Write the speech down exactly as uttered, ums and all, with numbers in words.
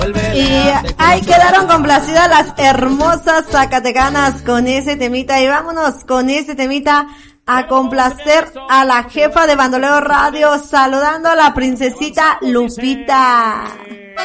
Y ahí quedaron complacidas las hermosas zacatecanas con ese temita. Y vámonos con ese temita a complacer a la jefa de Bandolero Radio, saludando a la princesita Lupita.